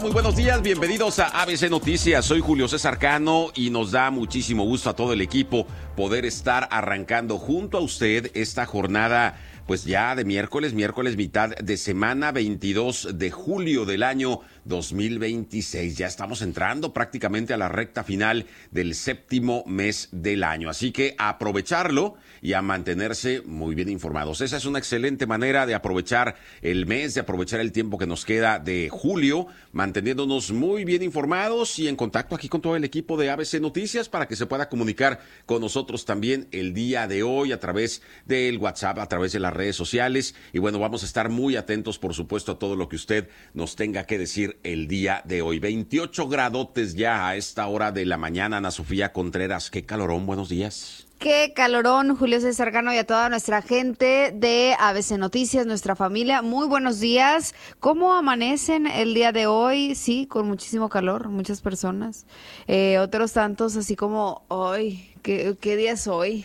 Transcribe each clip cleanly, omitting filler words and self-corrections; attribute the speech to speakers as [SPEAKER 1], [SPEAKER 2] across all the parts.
[SPEAKER 1] Muy buenos días, bienvenidos a ABC Noticias. Soy Julio César Cano y nos da muchísimo gusto a todo el equipo poder estar arrancando junto a usted esta jornada, pues ya de miércoles mitad de semana, 22 de julio del año 2026. Ya estamos entrando prácticamente a la recta final del séptimo mes del año, así que a aprovecharlo y a mantenerse muy bien informados. Esa es una excelente manera de aprovechar el mes, de aprovechar el tiempo que nos queda de julio, manteniéndonos muy bien informados y en contacto aquí con todo el equipo de ABC Noticias para que se pueda comunicar con nosotros también el día de hoy a través del WhatsApp, a través de las redes sociales. Y bueno, vamos a estar muy atentos, por supuesto, a todo lo que usted nos tenga que decir el día de hoy. 28 gradotes ya a esta hora de la mañana. Ana Sofía Contreras, qué calorón, buenos días.
[SPEAKER 2] Qué calorón, Julio César Cano, y a toda nuestra gente de ABC Noticias, nuestra familia. Muy buenos días. ¿Cómo amanecen el día de hoy? Sí, con muchísimo calor, muchas personas. Otros tantos así como, hoy, ¿qué día es hoy?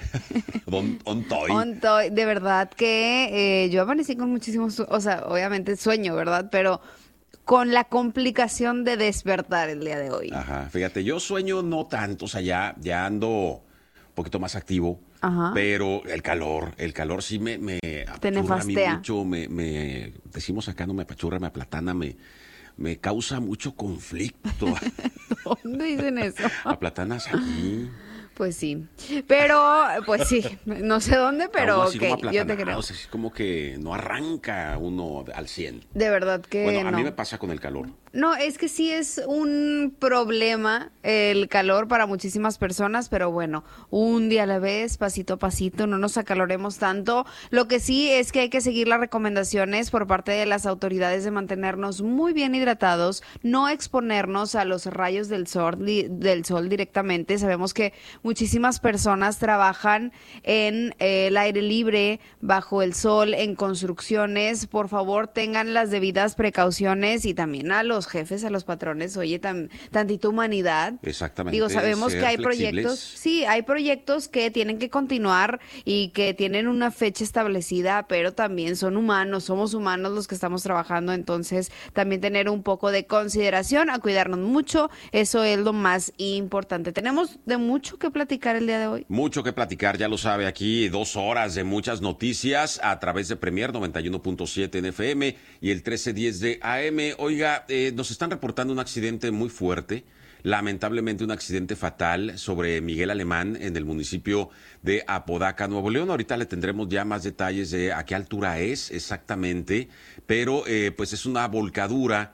[SPEAKER 1] Ontoy.
[SPEAKER 2] De verdad que yo amanecí con muchísimo, o sea, obviamente sueño, ¿verdad? Pero con la complicación de despertar el día de hoy.
[SPEAKER 1] Ajá, fíjate, yo sueño no tanto, o sea, ya ando poquito más activo. Ajá. Pero el calor sí me
[SPEAKER 2] te nefastea
[SPEAKER 1] mucho, me decimos acá, no me apachurra, me aplatana, me causa mucho conflicto.
[SPEAKER 2] ¿Dónde dicen eso?
[SPEAKER 1] Aplatanas aquí.
[SPEAKER 2] Pues sí, pero, pues sí, no sé dónde, pero
[SPEAKER 1] así
[SPEAKER 2] ok, yo te creo.
[SPEAKER 1] O sea, es como que no arranca uno al 100.
[SPEAKER 2] De verdad que
[SPEAKER 1] bueno, a
[SPEAKER 2] no.
[SPEAKER 1] mí me pasa con el calor.
[SPEAKER 2] No, es que sí es un problema el calor para muchísimas personas, pero bueno, un día a la vez, pasito a pasito, no nos acaloremos tanto. Lo que sí es que hay que seguir las recomendaciones por parte de las autoridades de mantenernos muy bien hidratados, no exponernos a los rayos del sol directamente. Sabemos que muchísimas personas trabajan en el aire libre, bajo el sol, en construcciones. Por favor, tengan las debidas precauciones y también a los jefes, a los patrones, oye, tantita humanidad.
[SPEAKER 1] Exactamente.
[SPEAKER 2] Digo, sabemos que hay
[SPEAKER 1] flexibles.
[SPEAKER 2] proyectos, sí, hay proyectos que tienen que continuar y que tienen una fecha establecida, pero también son humanos, somos humanos los que estamos trabajando, entonces también tener un poco de consideración, a cuidarnos mucho, eso es lo más importante. Tenemos de mucho que platicar el día de hoy.
[SPEAKER 1] Mucho que platicar, ya lo sabe, aquí 2 horas de muchas noticias a través de Premier 91.7 en FM y el 1310 de AM. Oiga, nos están reportando un accidente muy fuerte, lamentablemente un accidente fatal sobre Miguel Alemán en el municipio de Apodaca, Nuevo León. Ahorita le tendremos ya más detalles de a qué altura es exactamente, pero pues es una volcadura.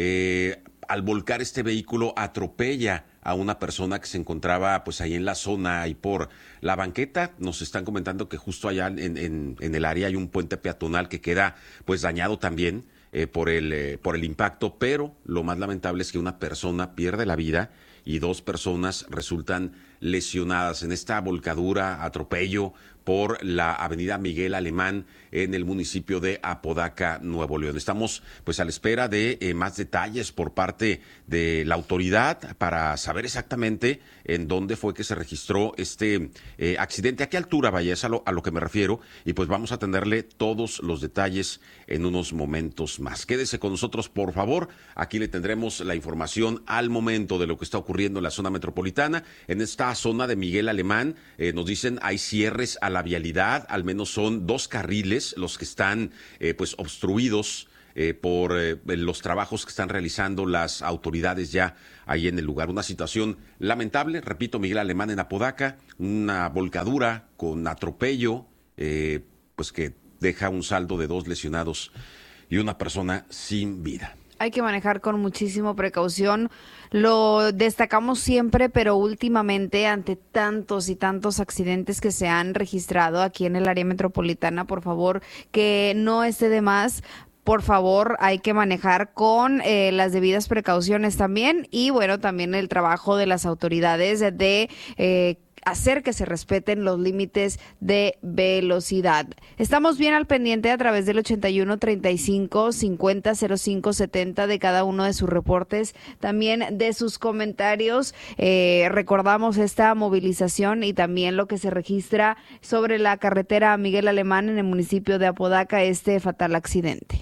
[SPEAKER 1] Al volcar este vehículo atropella a una persona que se encontraba pues ahí en la zona y por la banqueta. Nos están comentando que justo allá en el área hay un puente peatonal que queda pues dañado también por el impacto, pero lo más lamentable es que una persona pierde la vida y 2 personas resultan lesionadas en esta volcadura, atropello por la avenida Miguel Alemán en el municipio de Apodaca, Nuevo León. Estamos pues a la espera de más detalles por parte de la autoridad para saber exactamente en dónde fue que se registró este accidente, a qué altura, vaya, es a lo que me refiero, y pues vamos a tenerle todos los detalles en unos momentos más. Quédese con nosotros, por favor, aquí le tendremos la información al momento de lo que está ocurriendo en la zona metropolitana. En esta zona de Miguel Alemán nos dicen hay cierres a la vialidad, al menos son 2 carriles los que están pues obstruidos por los trabajos que están realizando las autoridades ya ahí en el lugar. Una situación lamentable, repito, Miguel Alemán en Apodaca, una volcadura con atropello, pues que deja un saldo de 2 lesionados y una persona sin vida.
[SPEAKER 2] Hay que manejar con muchísima precaución. Lo destacamos siempre, pero últimamente ante tantos y tantos accidentes que se han registrado aquí en el área metropolitana, por favor, que no esté de más. Por favor, hay que manejar con las debidas precauciones también y bueno, también el trabajo de las autoridades de hacer que se respeten los límites de velocidad. Estamos bien al pendiente a través del 81 35 50 05 70 de cada uno de sus reportes, también de sus comentarios. Recordamos esta movilización y también lo que se registra sobre la carretera Miguel Alemán en el municipio de Apodaca, este fatal accidente.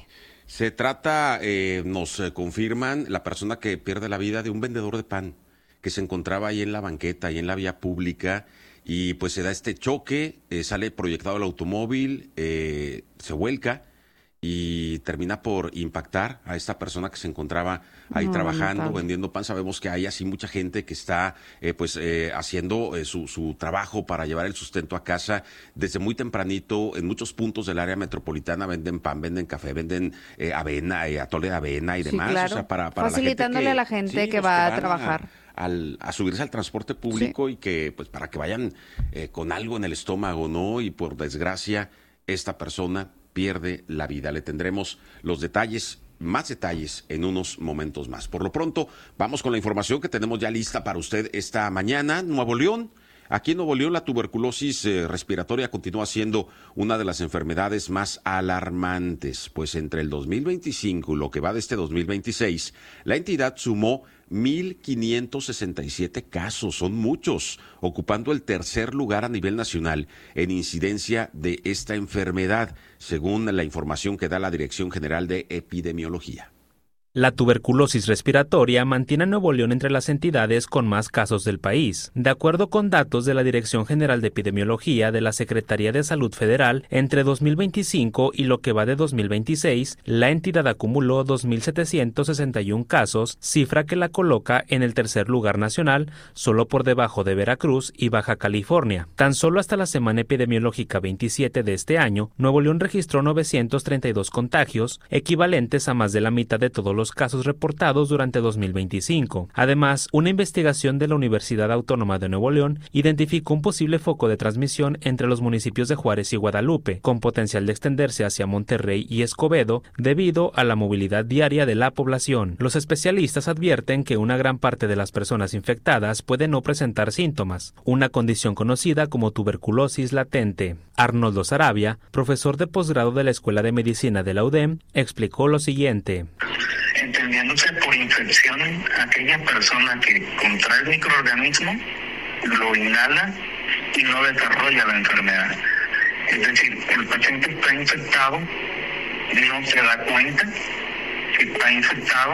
[SPEAKER 1] Se trata, nos confirman, la persona que pierde la vida de un vendedor de pan que se encontraba ahí en la banqueta, ahí en la vía pública, y pues se da este choque, sale proyectado el automóvil, se vuelca y termina por impactar a esta persona que se encontraba ahí trabajando, vendiendo pan. Sabemos que hay así mucha gente que está haciendo su trabajo para llevar el sustento a casa desde muy tempranito. En muchos puntos del área metropolitana venden pan, venden café, venden avena, atole de avena y demás.
[SPEAKER 2] Claro.
[SPEAKER 1] O sea, para
[SPEAKER 2] facilitándole
[SPEAKER 1] la gente
[SPEAKER 2] a la gente que va a trabajar.
[SPEAKER 1] A subirse al transporte público y que pues para que vayan con algo en el estómago, ¿no? Y por desgracia esta persona pierde la vida. Le tendremos los detalles, más detalles en unos momentos más. Por lo pronto, vamos con la información que tenemos ya lista para usted esta mañana. Nuevo León. Aquí en Nuevo León la tuberculosis respiratoria continúa siendo una de las enfermedades más alarmantes, pues entre el 2025 y lo que va de este 2026, la entidad sumó 1,567 casos, son muchos, ocupando el tercer lugar a nivel nacional en incidencia de esta enfermedad, según la información que da la Dirección General de Epidemiología.
[SPEAKER 3] La tuberculosis respiratoria mantiene a Nuevo León entre las entidades con más casos del país. De acuerdo con datos de la Dirección General de Epidemiología de la Secretaría de Salud Federal, entre 2025 y lo que va de 2026, la entidad acumuló 2,761 casos, cifra que la coloca en el tercer lugar nacional, solo por debajo de Veracruz y Baja California. Tan solo hasta la semana epidemiológica 27 de este año, Nuevo León registró 932 contagios, equivalentes a más de la mitad de todos los casos reportados durante 2025. Además, una investigación de la Universidad Autónoma de Nuevo León identificó un posible foco de transmisión entre los municipios de Juárez y Guadalupe, con potencial de extenderse hacia Monterrey y Escobedo debido a la movilidad diaria de la población. Los especialistas advierten que una gran parte de las personas infectadas puede no presentar síntomas, una condición conocida como tuberculosis latente. Arnoldo Sarabia, profesor de posgrado de la Escuela de Medicina de la UDEM, explicó lo siguiente.
[SPEAKER 4] Entendiéndose por infección aquella persona que contrae el microorganismo, lo inhala y no desarrolla la enfermedad. Es decir, el paciente está infectado, no se da cuenta que está infectado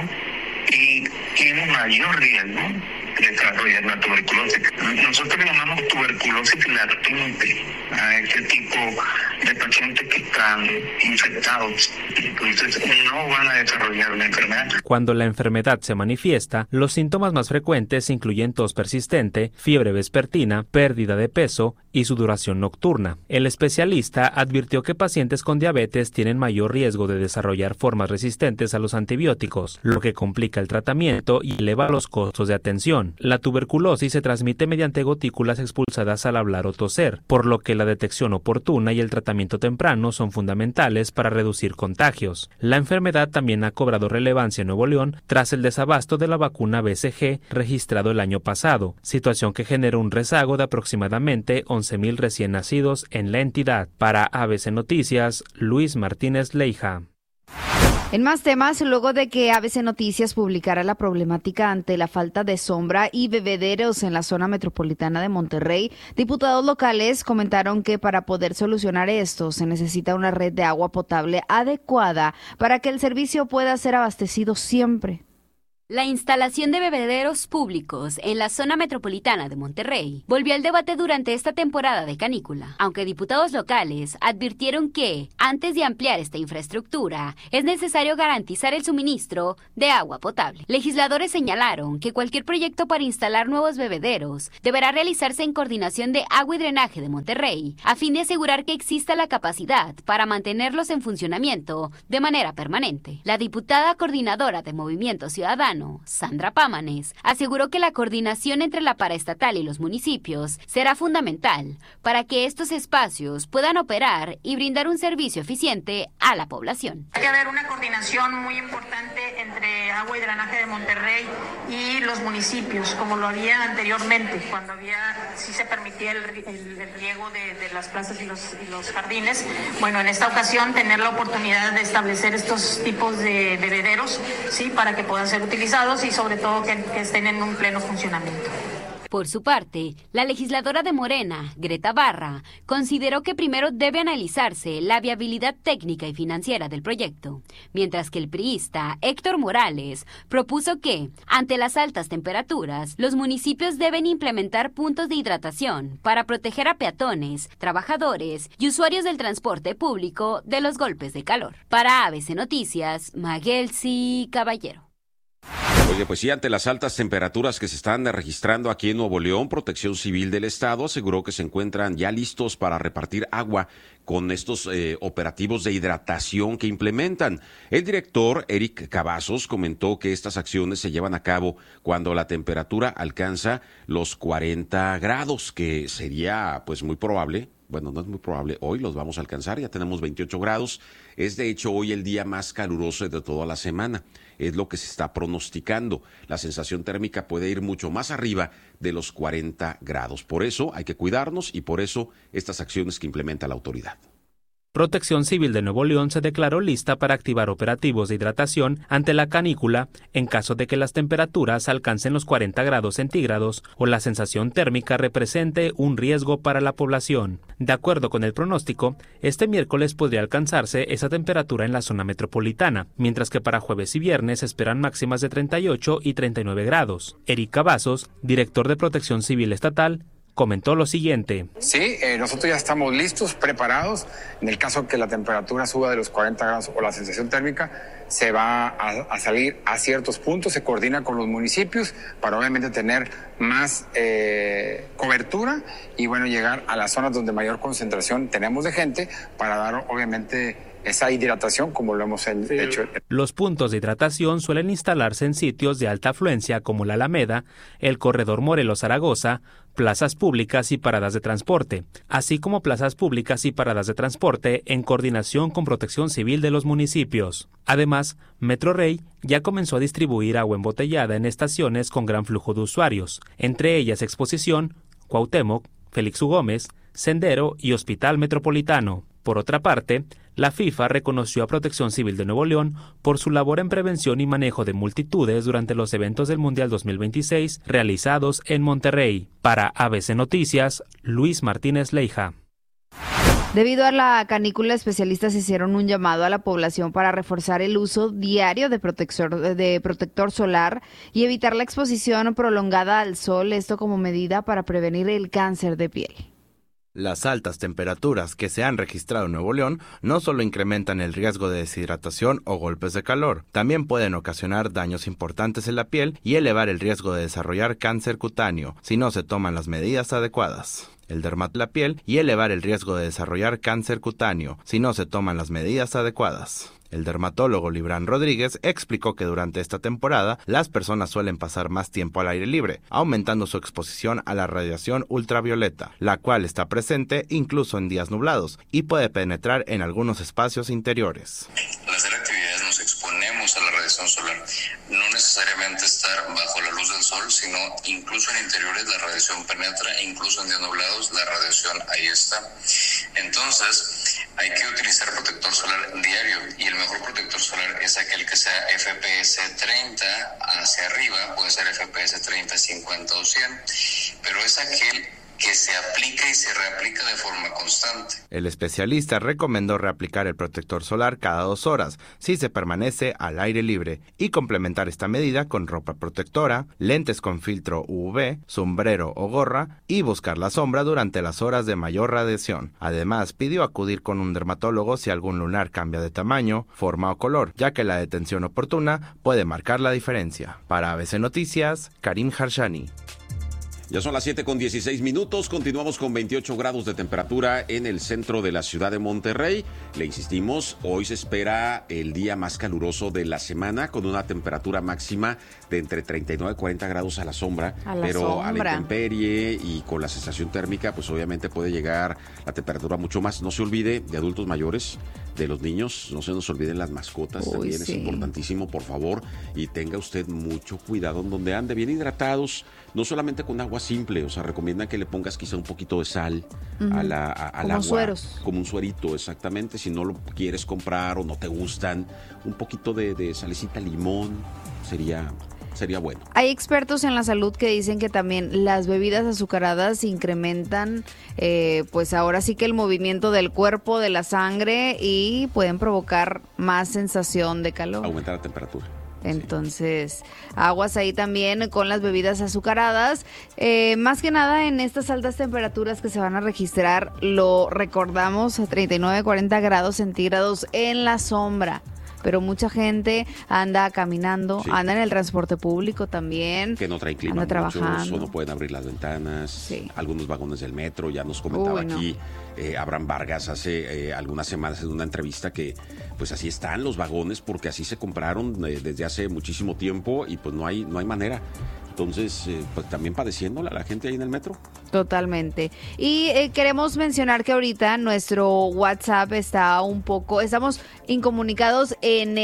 [SPEAKER 4] y tiene mayor riesgo de desarrollar la tuberculosis. Nosotros le llamamos tuberculosis latente a ese tipo de pacientes que están infectados, entonces no van a desarrollar la enfermedad.
[SPEAKER 3] Cuando la enfermedad se manifiesta, los síntomas más frecuentes incluyen tos persistente, fiebre vespertina, pérdida de peso y sudoración nocturna. El especialista advirtió que pacientes con diabetes tienen mayor riesgo de desarrollar formas resistentes a los antibióticos, lo que complica el tratamiento y eleva los costos de atención. La tuberculosis se transmite mediante gotículas expulsadas al hablar o toser, por lo que la detección oportuna y el tratamiento temprano son fundamentales para reducir contagios. La enfermedad también ha cobrado relevancia en Nuevo León tras el desabasto de la vacuna BCG registrado el año pasado, situación que generó un rezago de aproximadamente 11,000 recién nacidos en la entidad. Para ABC Noticias, Luis Martínez Leija.
[SPEAKER 2] En más temas, luego de que ABC Noticias publicara la problemática ante la falta de sombra y bebederos en la zona metropolitana de Monterrey, diputados locales comentaron que para poder solucionar esto se necesita una red de agua potable adecuada para que el servicio pueda ser abastecido siempre.
[SPEAKER 5] La instalación de bebederos públicos en la zona metropolitana de Monterrey volvió al debate durante esta temporada de canícula, aunque diputados locales advirtieron que, antes de ampliar esta infraestructura, es necesario garantizar el suministro de agua potable. Legisladores señalaron que cualquier proyecto para instalar nuevos bebederos deberá realizarse en coordinación de Agua y Drenaje de Monterrey, a fin de asegurar que exista la capacidad para mantenerlos en funcionamiento de manera permanente. La diputada coordinadora de Movimiento Ciudadano, Sandra Pámanes, aseguró que la coordinación entre la paraestatal y los municipios será fundamental para que estos espacios puedan operar y brindar un servicio eficiente a la población.
[SPEAKER 6] Hay que haber una coordinación muy importante entre Agua y Drenaje de Monterrey y los municipios, como lo había anteriormente, cuando sí se permitía el riego de las plazas y los jardines. Bueno, en esta ocasión tener la oportunidad de establecer estos tipos de bebederos, sí, para que puedan ser utilizados y sobre todo que estén en un pleno funcionamiento.
[SPEAKER 5] Por su parte, la legisladora de Morena, Greta Barra, consideró que primero debe analizarse la viabilidad técnica y financiera del proyecto, mientras que el priista Héctor Morales propuso que, ante las altas temperaturas, los municipios deben implementar puntos de hidratación para proteger a peatones, trabajadores y usuarios del transporte público de los golpes de calor. Para ABC Noticias, Maguelsi Caballero.
[SPEAKER 1] Oye, pues sí, ante las altas temperaturas que se están registrando aquí en Nuevo León, Protección Civil del Estado aseguró que se encuentran ya listos para repartir agua con estos operativos de hidratación que implementan. El director, Eric Cavazos, comentó que estas acciones se llevan a cabo cuando la temperatura alcanza los 40 grados, que sería pues muy probable. Bueno, no es muy probable, hoy los vamos a alcanzar, ya tenemos 28 grados, es de hecho hoy el día más caluroso de toda la semana, es lo que se está pronosticando. La sensación térmica puede ir mucho más arriba de los 40 grados, por eso hay que cuidarnos y por eso estas acciones que implementa la autoridad.
[SPEAKER 3] Protección Civil de Nuevo León se declaró lista para activar operativos de hidratación ante la canícula en caso de que las temperaturas alcancen los 40 grados centígrados o la sensación térmica represente un riesgo para la población. De acuerdo con el pronóstico, este miércoles podría alcanzarse esa temperatura en la zona metropolitana, mientras que para jueves y viernes se esperan máximas de 38 y 39 grados. Eric Cavazos, director de Protección Civil Estatal, comentó lo siguiente.
[SPEAKER 7] Sí, nosotros ya estamos listos, preparados. En el caso que la temperatura suba de los 40 grados o la sensación térmica, se va a salir a ciertos puntos, se coordina con los municipios para obviamente tener más cobertura y bueno, llegar a las zonas donde mayor concentración tenemos de gente para dar obviamente esa hidratación como lo hemos hecho.
[SPEAKER 3] Los puntos de hidratación suelen instalarse en sitios de alta afluencia como la Alameda, el Corredor Morelos-Zaragoza, plazas públicas y paradas de transporte, así como plazas públicas y paradas de transporte en coordinación con Protección Civil de los municipios. Además, Metro Rey ya comenzó a distribuir agua embotellada en estaciones con gran flujo de usuarios, entre ellas Exposición, Cuauhtémoc, Félix U. Gómez, Sendero y Hospital Metropolitano. Por otra parte, la FIFA reconoció a Protección Civil de Nuevo León por su labor en prevención y manejo de multitudes durante los eventos del Mundial 2026 realizados en Monterrey. Para ABC Noticias, Luis Martínez Leija.
[SPEAKER 2] Debido a la canícula, especialistas hicieron un llamado a la población para reforzar el uso diario de protector solar y evitar la exposición prolongada al sol, esto como medida para prevenir el cáncer de piel.
[SPEAKER 8] Las altas temperaturas que se han registrado en Nuevo León no solo incrementan el riesgo de deshidratación o golpes de calor, también pueden ocasionar daños importantes en la piel y elevar el riesgo de desarrollar cáncer cutáneo si no se toman las medidas adecuadas. El dermatólogo de la piel y elevar el riesgo de desarrollar cáncer cutáneo si no se toman las medidas adecuadas. El dermatólogo Librán Rodríguez explicó que durante esta temporada las personas suelen pasar más tiempo al aire libre, aumentando su exposición a la radiación ultravioleta, la cual está presente incluso en días nublados y puede penetrar en algunos espacios interiores.
[SPEAKER 4] Al hacer actividades nos exponemos a la radiación solar. No necesariamente estar bajo la luz del sol, sino incluso en interiores la radiación penetra, incluso en días nublados la radiación ahí está. Entonces hay que utilizar protector solar diario y el mejor protector solar es aquel que sea FPS 30 hacia arriba, puede ser FPS 30, 50 o 100, pero es aquel que se aplica y se reaplica de forma constante.
[SPEAKER 8] El especialista recomendó reaplicar el protector solar cada 2 horas si se permanece al aire libre y complementar esta medida con ropa protectora, lentes con filtro UV, sombrero o gorra y buscar la sombra durante las horas de mayor radiación. Además, pidió acudir con un dermatólogo si algún lunar cambia de tamaño, forma o color, ya que la detención oportuna puede marcar la diferencia. Para ABC Noticias, Karim Harshani.
[SPEAKER 1] Ya son las 7:16, continuamos con 28 grados de temperatura en el centro de la ciudad de Monterrey. Le insistimos, hoy se espera el día más caluroso de la semana con una temperatura máxima de entre 39 y 40 grados a la sombra, pero a la intemperie y con la sensación térmica, pues obviamente puede llegar la temperatura mucho más. No se olvide de adultos mayores, de los niños, no se nos olviden las mascotas, también sí. Es importantísimo, por favor, y tenga usted mucho cuidado en donde ande, bien hidratados, no solamente con agua simple, o sea, recomiendan que le pongas quizá un poquito de sal al agua. Sueros. Como un suerito, exactamente, si no lo quieres comprar o no te gustan, un poquito de salecita limón sería sería bueno.
[SPEAKER 2] Hay expertos en la salud que dicen que también las bebidas azucaradas incrementan, pues ahora sí que el movimiento del cuerpo, de la sangre, y pueden provocar más sensación de calor.
[SPEAKER 1] Aumentar la temperatura.
[SPEAKER 2] Entonces, aguas ahí también con las bebidas azucaradas. Más que nada en estas altas temperaturas que se van a registrar, lo recordamos, a 39, 40 grados centígrados en la sombra. Pero mucha gente anda caminando,
[SPEAKER 1] sí,
[SPEAKER 2] anda en el transporte público también.
[SPEAKER 1] Que no traen clima,
[SPEAKER 2] anda
[SPEAKER 1] muchos,
[SPEAKER 2] trabajando.
[SPEAKER 1] o no pueden abrir las ventanas.
[SPEAKER 2] Sí.
[SPEAKER 1] Algunos vagones del metro, ya nos comentaba aquí Abraham Vargas hace algunas semanas en una entrevista que pues así están los vagones porque así se compraron desde hace muchísimo tiempo y pues no hay manera. Entonces, pues también padeciéndola la gente ahí en el metro.
[SPEAKER 2] Totalmente. Y queremos mencionar que ahorita nuestro WhatsApp estamos incomunicados en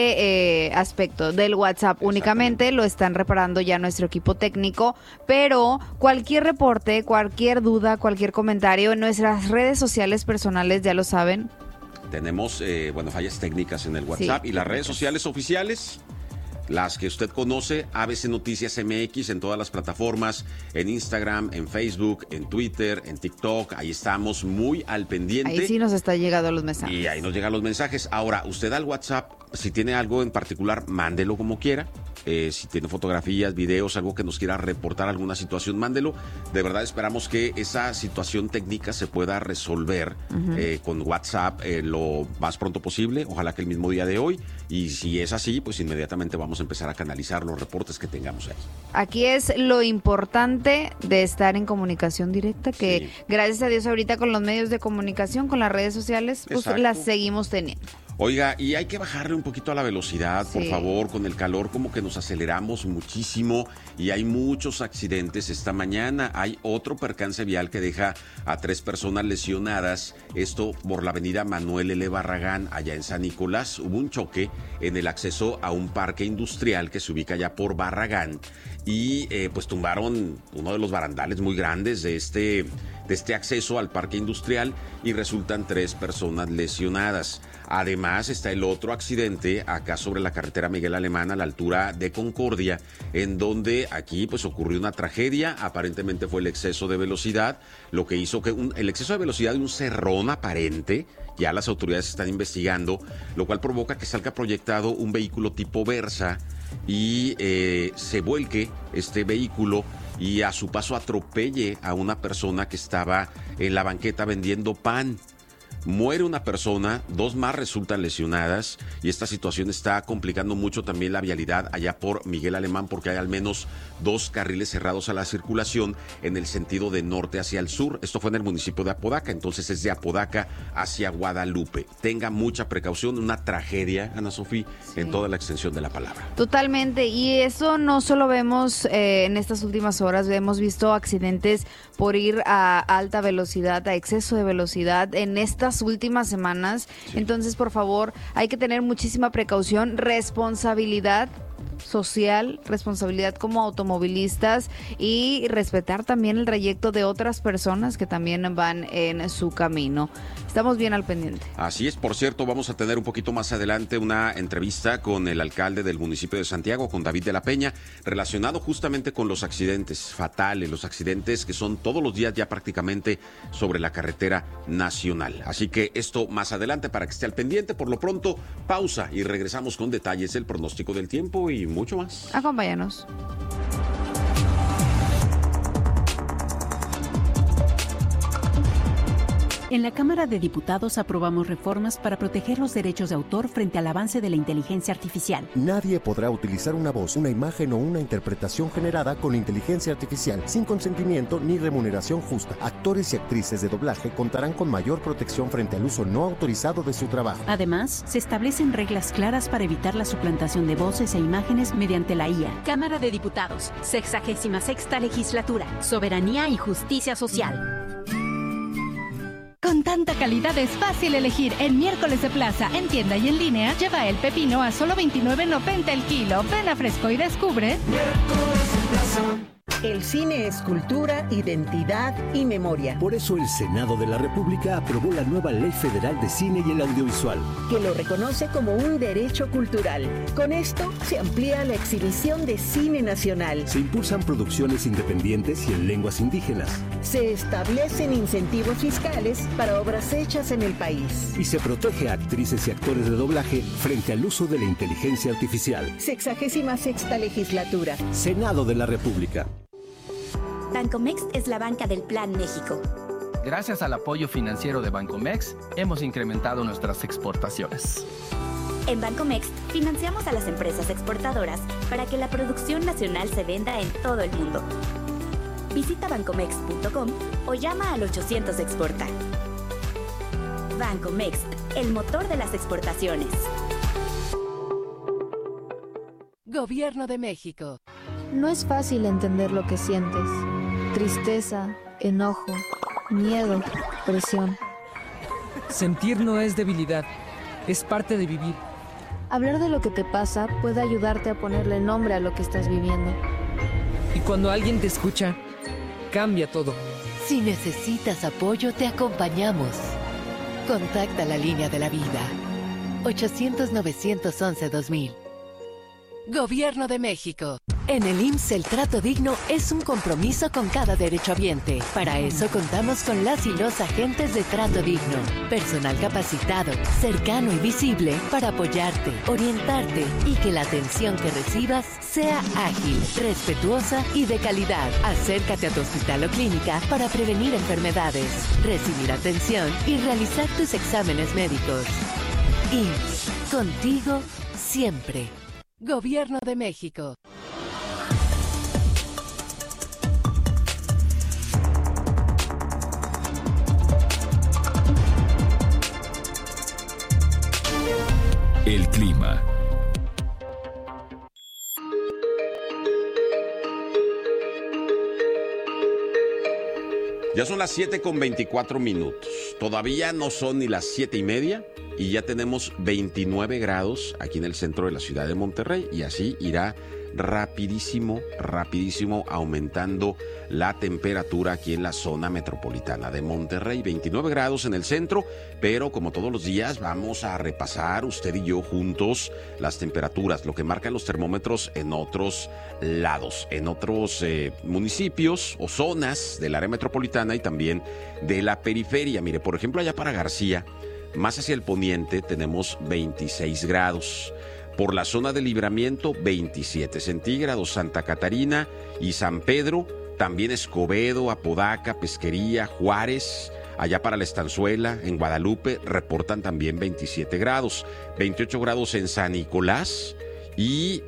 [SPEAKER 2] ese aspecto del WhatsApp. Únicamente lo están reparando ya nuestro equipo técnico, pero cualquier reporte, cualquier duda, cualquier comentario en nuestras redes sociales personales, ya lo saben.
[SPEAKER 1] Tenemos, fallas técnicas en el WhatsApp, sí, y las redes sociales oficiales, las que usted conoce, ABC Noticias MX en todas las plataformas, en Instagram, en Facebook, en Twitter, en TikTok, ahí estamos muy al pendiente.
[SPEAKER 2] Ahí sí nos está llegando los mensajes.
[SPEAKER 1] Y ahí nos llegan los mensajes. Ahora, usted al WhatsApp, si tiene algo en particular, mándelo como quiera. Si tiene fotografías, videos, algo que nos quiera reportar, alguna situación, mándelo. De verdad esperamos que esa situación técnica se pueda resolver con WhatsApp lo más pronto posible, ojalá que el mismo día de hoy. Y si es así, pues inmediatamente vamos a empezar a canalizar los reportes que tengamos ahí. Aquí
[SPEAKER 2] es lo importante de estar en comunicación directa, que sí, gracias a Dios ahorita con los medios de comunicación, con las redes sociales, pues las seguimos teniendo.
[SPEAKER 1] Oiga, y hay que bajarle un poquito a la velocidad, por favor, con el calor como que nos aceleramos muchísimo y hay muchos accidentes. Esta mañana hay otro percance vial que deja a 3 personas lesionadas, esto por la avenida Manuel L. Barragán, allá en San Nicolás. Hubo un choque en el acceso a un parque industrial que se ubica allá por Barragán y pues tumbaron uno de los barandales muy grandes de este acceso al parque industrial y resultan 3 personas lesionadas. Además está el otro accidente acá sobre la carretera Miguel Alemán a la altura de Concordia, en donde aquí pues ocurrió una tragedia. Aparentemente fue el exceso de velocidad, lo que hizo que el exceso de velocidad de un cerrón aparente. Ya las autoridades están investigando, lo cual provoca que salga proyectado un vehículo tipo Versa y se vuelque este vehículo y a su paso atropelle a una persona que estaba en la banqueta vendiendo pan. Muere una persona, 2 más resultan lesionadas y esta situación está complicando mucho también la vialidad allá por Miguel Alemán porque hay al menos 2 carriles cerrados a la circulación en el sentido de norte hacia el sur. Esto fue en el municipio de Apodaca, entonces es de Apodaca hacia Guadalupe. Tenga mucha precaución, una tragedia, Ana Sofía, en toda la extensión de la palabra.
[SPEAKER 2] Totalmente, y eso no solo vemos en estas últimas horas, hemos visto accidentes por ir a alta velocidad, a exceso de velocidad en estas últimas semanas. Sí. Entonces, por favor, hay que tener muchísima precaución, responsabilidad social, responsabilidad como automovilistas y respetar también el trayecto de otras personas que también van en su camino. Estamos bien al pendiente.
[SPEAKER 1] Así es, por cierto, vamos a tener un poquito más adelante una entrevista con el alcalde del municipio de Santiago, con David de la Peña, relacionado justamente con los accidentes fatales, los accidentes que son todos los días ya prácticamente sobre la carretera nacional. Así que esto más adelante para que esté al pendiente. Por lo pronto, pausa y regresamos con detalles del pronóstico del tiempo y mucho más.
[SPEAKER 2] Acompáñanos.
[SPEAKER 9] En la Cámara de Diputados aprobamos reformas para proteger los derechos de autor frente al avance de la inteligencia artificial.
[SPEAKER 10] Nadie podrá utilizar una voz, una imagen o una interpretación generada con inteligencia artificial sin consentimiento ni remuneración justa. Actores y actrices de doblaje contarán con mayor protección frente al uso no autorizado de su trabajo.
[SPEAKER 9] Además, se establecen reglas claras para evitar la suplantación de voces e imágenes mediante la IA. Cámara de Diputados, 66ª Legislatura, Soberanía y Justicia Social.
[SPEAKER 11] Con tanta calidad es fácil elegir. En Miércoles de Plaza, en tienda y en línea, lleva el pepino a solo $29.90 el kilo. Ven a Fresco y descubre. Miércoles de Plaza.
[SPEAKER 12] El cine es cultura, identidad y memoria.
[SPEAKER 13] Por eso el Senado de la República aprobó la nueva Ley Federal de Cine y el Audiovisual,
[SPEAKER 12] que lo reconoce como un derecho cultural. Con esto se amplía la exhibición de cine nacional.
[SPEAKER 13] Se impulsan producciones independientes y en lenguas indígenas.
[SPEAKER 12] Se establecen incentivos fiscales para obras hechas en el país.
[SPEAKER 13] Y se protege a actrices y actores de doblaje frente al uso de la inteligencia artificial.
[SPEAKER 12] 66ª legislatura.
[SPEAKER 13] Senado de la República.
[SPEAKER 14] Bancomext es la banca del Plan México.
[SPEAKER 15] Gracias al apoyo financiero de Bancomext, hemos incrementado nuestras exportaciones.
[SPEAKER 14] En Bancomext financiamos a las empresas exportadoras para que la producción nacional se venda en todo el mundo. Visita bancomext.com o llama al 800 Exporta. Bancomext, el motor de las exportaciones.
[SPEAKER 16] Gobierno de México.
[SPEAKER 17] No es fácil entender lo que sientes. Tristeza, enojo, miedo, presión.
[SPEAKER 18] Sentir no es debilidad, es parte de vivir.
[SPEAKER 17] Hablar de lo que te pasa puede ayudarte a ponerle nombre a lo que estás viviendo.
[SPEAKER 18] Y cuando alguien te escucha, cambia todo.
[SPEAKER 16] Si necesitas apoyo, te acompañamos. Contacta la línea de la vida. 800-911-2000. Gobierno de México. En el IMSS el trato digno es un compromiso con cada derechohabiente. Para eso contamos con las y los agentes de trato digno. Personal capacitado, cercano y visible para apoyarte, orientarte y que la atención que recibas sea ágil, respetuosa y de calidad. Acércate a tu hospital o clínica para prevenir enfermedades, recibir atención y realizar tus exámenes médicos. IMSS, contigo siempre. Gobierno de México.
[SPEAKER 19] El clima.
[SPEAKER 1] Ya son las 7:24. Todavía no son ni las 7:30 y ya tenemos 29 grados aquí en el centro de la ciudad de Monterrey y así irá rapidísimo aumentando la temperatura aquí en la zona metropolitana de Monterrey. 29 grados en el centro, pero como todos los días vamos a repasar usted y yo juntos las temperaturas, lo que marcan los termómetros en otros lados, en otros municipios o zonas del área metropolitana y también de la periferia. Mire, por ejemplo, allá para García, más hacia el poniente, tenemos 26 grados. Por la zona de Libramiento, 27 centígrados. Santa Catarina y San Pedro, también Escobedo, Apodaca, Pesquería, Juárez. Allá para la Estanzuela, en Guadalupe, reportan también 27 grados. 28 grados en San Nicolás y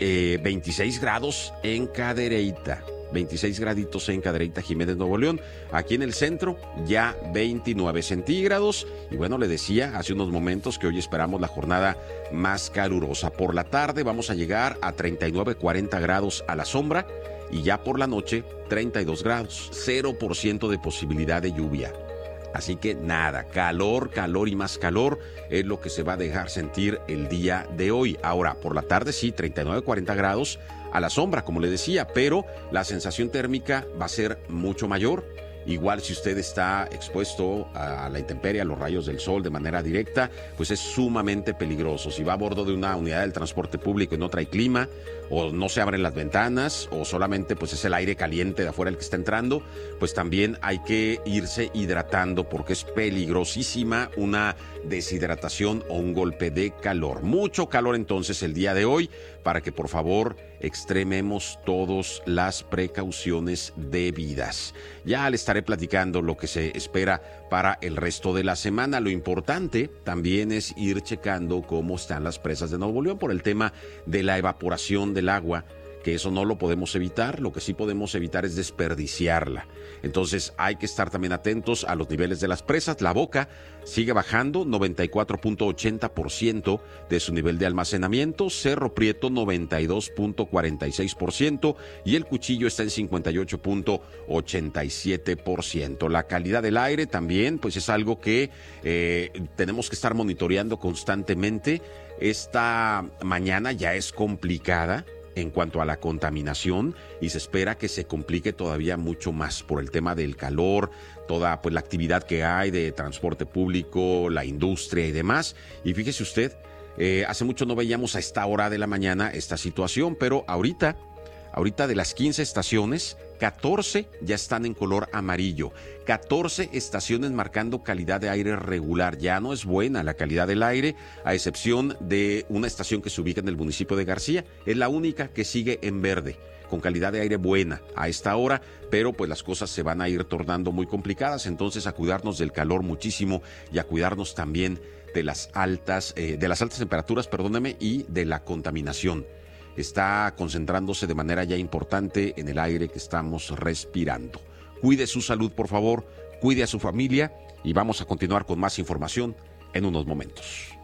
[SPEAKER 1] 26 grados en Cadereyta. 26 graditos en Cadereyta, Jiménez, Nuevo León. Aquí en el centro ya 29 centígrados. Y bueno, le decía hace unos momentos que hoy esperamos la jornada más calurosa. Por la tarde vamos a llegar a 39, 40 grados a la sombra. Y ya por la noche 32 grados. 0% de posibilidad de lluvia. Así que nada, calor y más calor es lo que se va a dejar sentir el día de hoy. Ahora, por la tarde sí, 39, 40 grados a la sombra, como le decía, pero la sensación térmica va a ser mucho mayor. Igual si usted está expuesto a la intemperie, a los rayos del sol de manera directa, pues es sumamente peligroso. Si va a bordo de una unidad del transporte público y no trae clima, o no se abren las ventanas, o solamente pues es el aire caliente de afuera el que está entrando, pues también hay que irse hidratando porque es peligrosísima una deshidratación o un golpe de calor. Mucho calor entonces el día de hoy, para que por favor extrememos todas las precauciones debidas. Ya le estaré platicando lo que se espera para el resto de la semana. Lo importante también es ir checando cómo están las presas de Nuevo León por el tema de la evaporación del agua, que eso no lo podemos evitar. Lo que sí podemos evitar es desperdiciarla. Entonces hay que estar también atentos a los niveles de las presas. La Boca sigue bajando 94.80% de su nivel de almacenamiento, Cerro Prieto 92.46% y el Cuchillo está en 58.87%. La calidad del aire también pues es algo que tenemos que estar monitoreando constantemente. Esta mañana ya es complicada en cuanto a la contaminación y se espera que se complique todavía mucho más por el tema del calor, toda pues la actividad que hay de transporte público, la industria y demás. Y fíjese usted, hace mucho no veíamos a esta hora de la mañana esta situación, pero ahorita de las 15 estaciones, 14 ya están en color amarillo. 14 estaciones marcando calidad de aire regular. Ya no es buena la calidad del aire, a excepción de una estación que se ubica en el municipio de García. Es la única que sigue en verde, con calidad de aire buena a esta hora, pero pues las cosas se van a ir tornando muy complicadas. Entonces a cuidarnos del calor muchísimo y a cuidarnos también de las altas temperaturas, y de la contaminación. Está concentrándose de manera ya importante en el aire que estamos respirando. Cuide su salud, por favor, cuide a su familia y vamos a continuar con más información en unos momentos.